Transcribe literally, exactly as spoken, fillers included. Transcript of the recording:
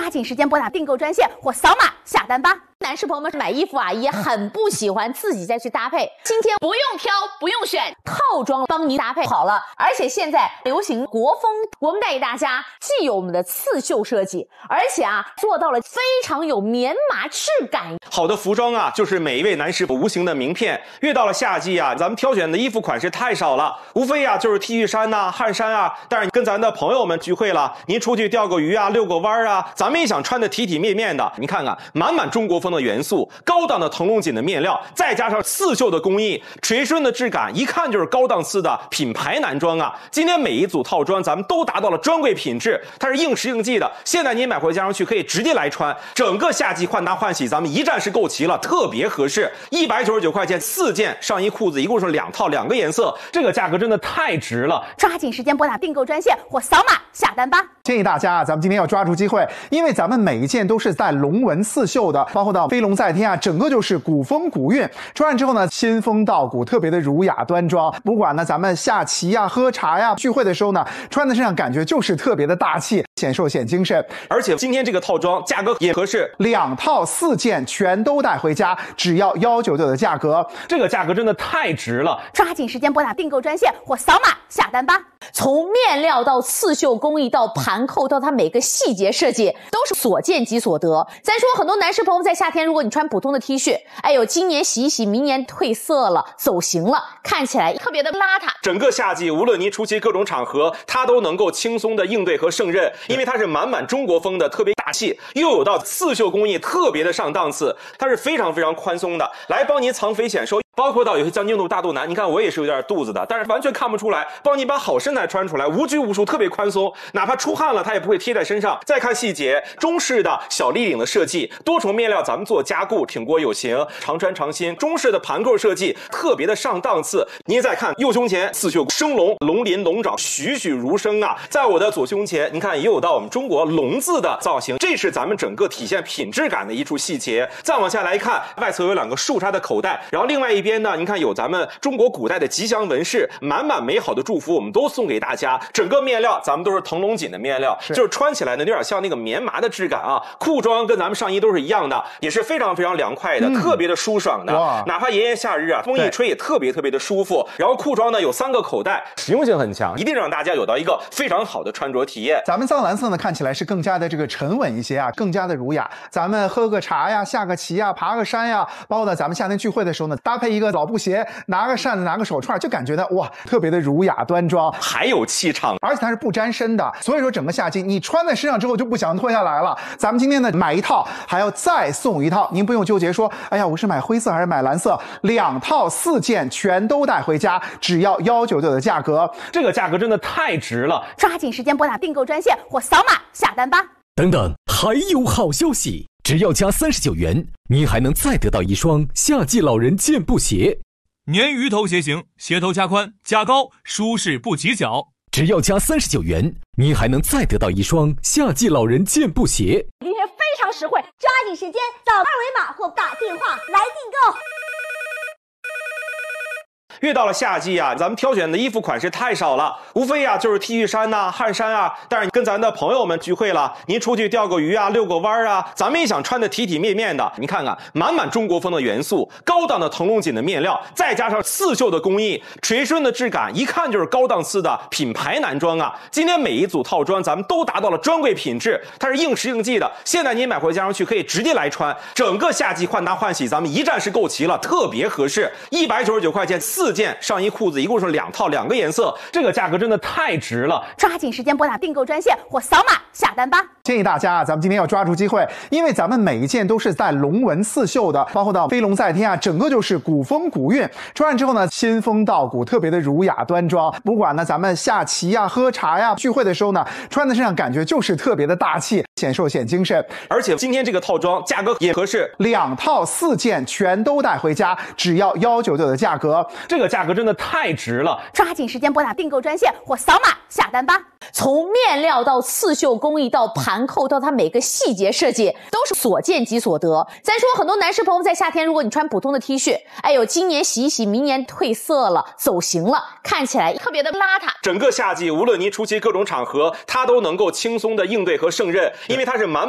抓紧时间拨打订购专线或扫码下单吧。 男士朋友们买衣服啊，也很不喜欢自己再去搭配。今天不用挑，不用选，套装帮您搭配好了。而且现在流行国风，我们带给大家既有我们的刺绣设计，而且啊做到了非常有棉麻质感。 好的服装啊，就是每一位男士无形的名片。越到了夏季啊，咱们挑选的衣服款式太少了，无非啊就是 T 恤衫呐、啊、汗衫啊。但是跟咱的朋友们聚会了，您出去钓个鱼啊、遛个弯啊，咱们也想穿的体体面面的。你看看，满满中国风的元素，高档的腾龙锦的面料，再加上刺绣的工艺，垂顺的质感，一看就是高档次的品牌男装啊。今天每一组套装咱们都达到了专柜品质，它是应时应季的。现在您买回家上去可以直接来穿，整个夏季换搭换洗咱们一站式购齐了，特别合适。一百九十九块钱四件上衣裤子，一共是两套两个颜色，这个价格真的太值了。 抓紧时间拨打订购专线或扫码下单吧。 建议大家啊，咱们今天要抓住机会，因为咱们每一件都是带龙纹刺绣的，包括到飞龙在天啊，整个就是古风古韵。穿上之后呢，仙风道骨，特别的儒雅端庄。不管呢咱们下棋呀、喝茶呀、聚会的时候呢，穿在身上感觉就是特别的大气，显瘦显精神。 而且今天这个套装价格也合适， 两套四件全都带回家，只要一九九九的价格， 这个价格真的太值了。 抓紧时间拨打订购专线或扫码下单吧。 从面料到刺绣工艺到盘扣到它每个细节设计，都是所见即所得。咱说很多男士朋友在夏天，如果你穿普通的 T 恤，哎呦，今年洗一洗，明年褪色了，走形了，看起来特别的邋遢。 整个夏季，无论您出席各种场合，它都能够轻松的应对和胜任，因为它是满满中国风的，特别大气，又有到刺绣工艺，特别的上档次，它是非常非常宽松的，来帮您藏肥显瘦。包括到有些将军肚、大肚腩，你看我也是有点肚子的，但是完全看不出来，帮你把好身材穿出来，无拘无束，特别宽松，哪怕出汗了它也不会贴在身上。再看细节，中式的小立领的设计，多重面料咱们做加固，挺过有型，常穿常新。中式的盘扣设计特别的上档次。您再看右胸前刺绣生龙，龙鳞龙爪栩栩如生啊。在我的左胸前，您看也有到我们中国龙字的造型，这是咱们整个体现品质感的一处细节。再往下来看，外侧有两个竖插的口袋，然后另外一边呢，您看有咱们中国古代的吉祥纹饰，满满美好的祝福我们都送给大家。整个面料咱们都是腾龙锦的面料，是就是穿起来呢有点像那个棉麻的质感啊。裤装跟咱们上衣都是一样的，也是非常非常凉快的，嗯、特别的舒爽的。哪怕炎炎夏日啊，风一吹也特别特别的舒服。然后裤装呢有三个口袋，实用性很强，一定让大家有到一个非常好的穿着体验。 咱们藏蓝色呢看起来是更加的这个沉稳一些啊，更加的儒雅。咱们喝个茶呀、下个棋呀、爬个山呀，包括呢咱们夏天聚会的时候呢，搭配一个老布鞋，拿个扇子，拿个手串，就感觉呢哇，特别的儒雅端庄， 还有气场， 而且它是不沾身的。所以说整个夏季你穿在身上之后就不想脱下来了。咱们今天呢买一套还要再送一套，您不用纠结说，哎呀，我是买灰色还是买蓝色，两套四件全都带回家，只要一九九九的价格， 这个价格真的太值了。 抓紧时间拨打订购专线或扫码下单吧。 等等，还有好消息！只要加三十九元，您还能再得到一双夏季老人健步鞋。 鲶鱼头鞋型，鞋头加宽加高，舒适不挤脚。 只要加三十九元，您还能再得到一双夏季老人健步鞋。 今天非常实惠，抓紧时间扫二维码或打电话来订购。 越到了夏季啊，咱们挑选的衣服款式太少了，无非啊就是 T 恤衫呐、啊、汗衫啊。但是跟咱的朋友们聚会了，您出去钓个鱼啊、遛个弯啊，咱们也想穿的体体面面的。你看看，满满中国风的元素，高档的腾龙锦的面料，再加上刺绣的工艺，垂顺的质感，一看就是高档次的品牌男装啊。今天每一组套装咱们都达到了专柜品质，它是应时应季的。现在您买回家上去可以直接来穿，整个夏季换搭换洗咱们一站式购齐了，特别合适。一百九十九块钱四件上衣裤子，一共是两套两个颜色，这个价格真的太值了。 抓紧时间拨打订购专线或扫码下单吧。 建议大家啊，咱们今天要抓住机会，因为咱们每一件都是带龙纹刺绣的，包括到飞龙在天啊，整个就是古风古韵。穿上之后呢，仙风道骨，特别的儒雅端庄。不管呢咱们下棋呀、喝茶呀、聚会的时候呢，穿在身上感觉就是特别的大气，显瘦显精神。 而且今天这个套装价格也合适， 两套四件全都带回家，只要一九九九的价格， 这个价格真的太值了。 抓紧时间拨打订购专线或扫码下单吧。 从面料到刺绣工艺到盘扣到它每个细节设计，都是所见即所得。咱说很多男士朋友在夏天，如果你穿普通的 T 恤，哎呦，今年洗一洗，明年褪色了，走形了，看起来特别的邋遢。 整个夏季，无论您出席各种场合，它都能够轻松的应对和胜任，因为它是满